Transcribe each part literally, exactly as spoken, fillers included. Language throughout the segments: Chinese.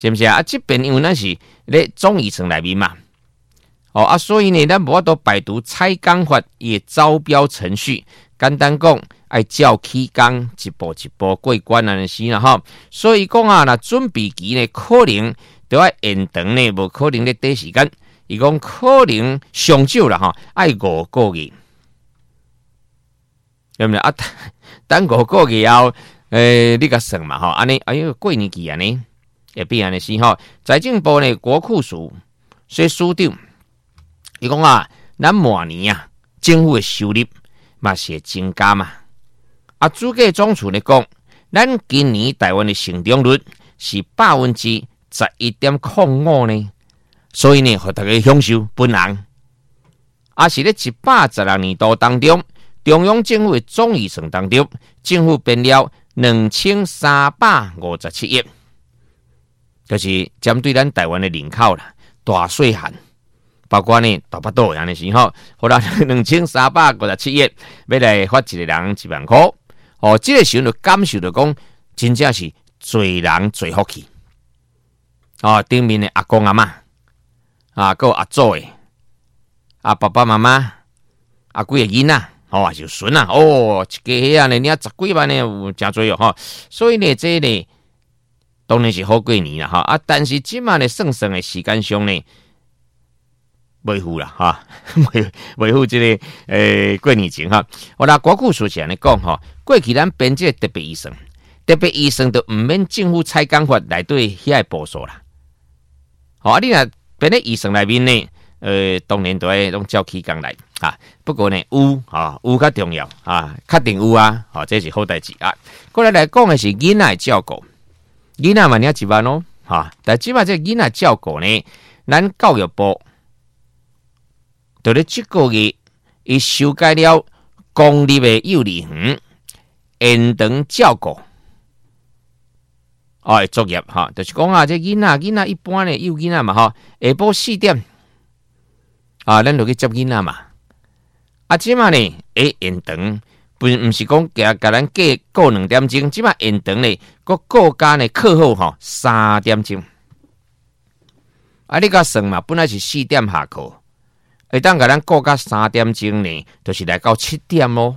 是不是啊？啊，这边因为咱是咧总议程内面嘛，哦啊，所以呢，咱无法度排除采工法伊的招标程序。简单讲，爱照起工一步一步过关安尼是啦吼。所以讲啊，那准备期呢，可能都要延长呢，无可能咧短时间。伊讲可能上少啦吼，爱五个月，对不对啊？等五个月后，诶、呃，你甲算嘛吼，安尼哎呦过年期安尼。会变安尼是吼，财政部呢国库署所署长，伊讲啊，咱明年啊，政府的收入嘛是会增加嘛。啊，主计总处呢讲，咱今年台湾的成长率是百分之十一点零五呢，所以呢，互大家享受分红。啊，是咧一百十六年度当中，中央政府的总预算当中，政府编了两千三百五十七亿。就是针对咱台湾的人口啦，大细汉，包括呢大巴肚样的时候，好啦，两千三百五十七亿，要来发一个人一万块，哦，这个时候就感受到讲，真正是侪人侪福气。哦，顶面的阿公阿嬷，啊，还有阿祖的，啊爸爸妈妈，啊几个囡仔，哦，还是孙啊，哦，一家遐呢，你啊十几万呢，有真多哦，哈，所以呢，这呢。当然是好过年啦，哈啊！但是即马呢，算算的时间上呢，维护啦，哈，维维护这个诶、呃、过年前哈。我啦，国库署前来讲哈，过去咱编这个特别预算，特别预算都唔免政府采工法来对遐个部署啦。好啊，你若编咧预算内面呢，呃，当然都系拢照起工来啊。不过呢，有啊，有较重要啊，确定有啊，好、啊，这是好代志啊。过来来讲的是囡仔照顾。囡仔嘛，你一万哦，哈！但即摆这囡仔照顾呢，咱教育部在咧这个月，伊修改了公立的幼儿园延长照顾哦作业哈，就是讲啊，这囡仔囡仔一般的幼囡仔嘛，哈，下晡四点啊，咱就去接囡仔嘛。啊，即摆呢，会延长。不唔是讲甲甲咱过过两点钟，即摆延长呢，个过加呢课后吼三点钟。啊，你甲算嘛，本来是四点下课，会当甲咱过加三点钟呢，就是来到七点咯，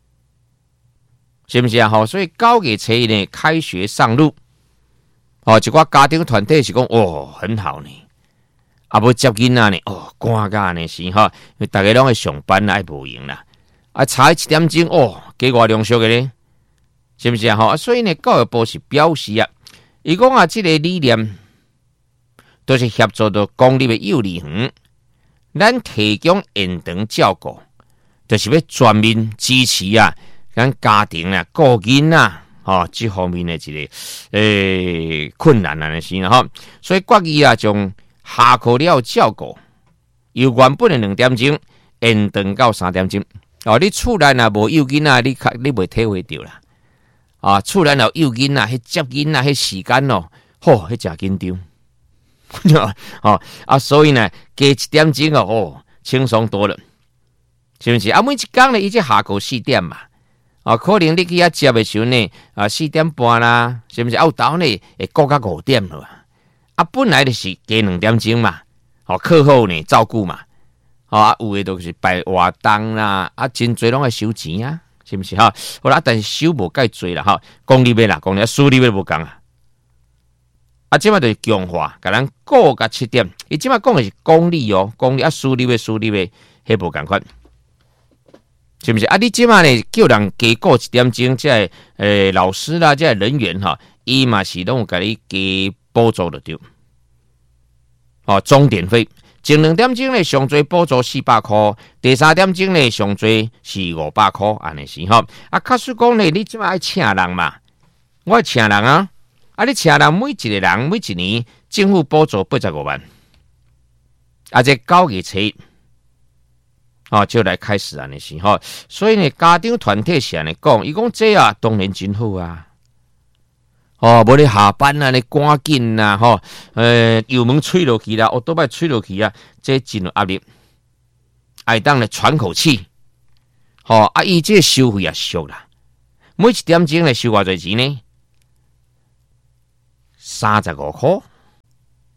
是不是啊？吼，所以九月初一呢，开学上路，哦，一寡家庭团体是讲哦，很好呢。啊，要接囡仔呢，哦，赶甲呢是吼，因为大家拢会上班啦，爱无闲啦。啊，差一点钟哦，加外量俗的咧，是不是啊？吼，所以呢，教育部是表示啊，伊讲啊，这个理念都是协助到公立的幼儿园，咱提供延长照顾，就是要全面支持啊，咱家庭啊、个人啊，吼，这方面的一个诶、欸、困难啊，是啦吼，所以决议啊，将下课了照顾由原本的两点钟延长到三点钟。哦，你厝内若无幼囡仔，你你袂体会到啦。啊，厝内若幼囡仔，迄接囡仔，迄时间哦，吼，迄真紧张。哦啊，所以呢，加一点钟哦，哦，轻松多了，是不是？啊，每一工呢，伊只下课四点嘛，啊，可能你去遐接的时候呢，啊，四点半啦，是不是？啊，有当呢会过到五点了。啊，本来就是加两点钟嘛，哦，课后呢照顾嘛。啊，有诶都是摆活动啦，啊，真侪拢爱收钱啊，是不是哈？好啦，但是收无介侪啦，哈，公立的啦，公立私立的无讲啊。啊，即摆就是强化，甲咱过甲七点。伊即摆讲的是公立哦，公立啊，私立的私立的，迄无共款，是不是？啊，你即摆呢叫人加过一点钟，即个诶老师啦，即个人员哈，伊嘛是拢有甲你加补助的对。哦，钟点费。前两点钟呢，上最补助四百块；第三点钟呢，上最是五百块，安尼是吼。啊，假使讲呢，你即摆爱请人嘛，我爱请人啊，啊，你请人每一个人每一年政府补助八十五万，啊，这九月初哦就来开始安尼是吼。所以呢，家长团体是安尼讲，伊讲这啊，当然真好啊。哦，无你下班啊，你赶紧啊，吼，呃，油门吹落去啦，我都摆吹落去啊，这真有压力，爱当来喘口气，吼、哦，啊，伊这收费也俗啦，每一点钟来收偌侪钱呢？三十五块，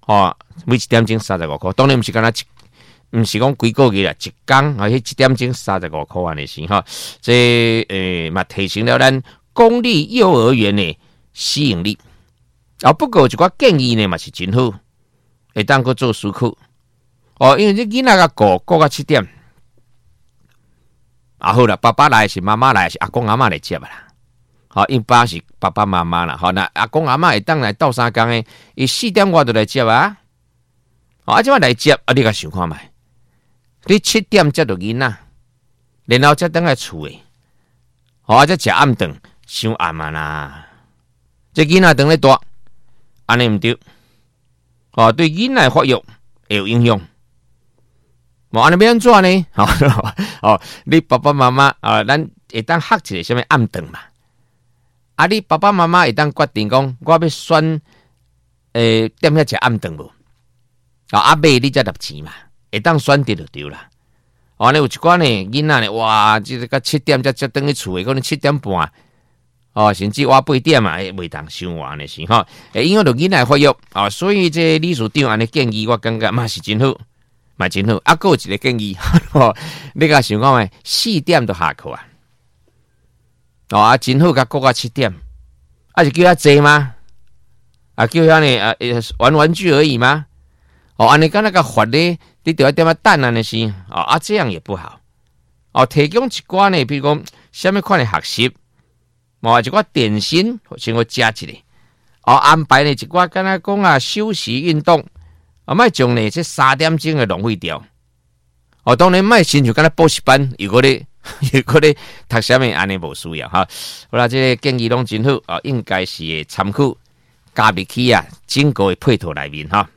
哦，每一点钟三十五块，当然毋是干那一，毋是讲几个月啦，一工啊，迄一点钟三十五块安尼是哈。这诶嘛提醒了咱公立幼儿园的吸引力。啊，不过有一寡建议呢嘛是真好，会当去做思考。哦，因为这囡仔个顾顾到七点，啊好啦，爸爸来是妈妈来是阿公阿嬷来接啦。好，因爸是爸爸妈妈啦，好，那阿公阿嬷会当来斗三工诶，伊四点外就来接啊，好，啊，即摆来接，啊，你甲想看觅，你七點接到囡仔，然後才等來厝誒，好啊，才食暗頓，傷暗啊啦，這囡仔等咧大，安尼毋對，哦，對囡仔發育會有影響，無安尼要安怎呢？哦，你爸爸媽媽啊，咱會當學一個什麼暗頓嘛？啊！你爸爸媽媽會當決定講，我要選誒點遐食暗頓無？啊！阿妹你才納錢嘛，會當選擇就對啦。哦，你有一寡呢囡仔呢，哇！即個七點才才等去厝誒，可能七點半，哦，甚至我八點嘛，袂當傷晚的是吼。誒，因為着囡仔發育啊，所以這理事長安尼建議，我感覺嘛是真好，嘛真好。啊，還有一個建議，哦，你甲想講誒，四點就下課啊。哦啊，真好，甲過到七點，啊是叫他坐嗎？啊叫他呢啊玩玩具而已嗎？哦，安尼敢那個罰咧，你就要點啊等安尼是，哦啊這樣也不好。哦，提供一寡呢，比如講什麼款的學習，哦一寡點心，先我加一個。哦安排呢一寡敢若講啊休息運動，啊莫將呢這三點鐘嘅浪費掉。哦，當然莫先就敢若補習班，如果你。如果你讀什麼安尼無需要哈，好啦，這個建議攏真好啊，應該是會參考加入去啊整個的配套內面哈。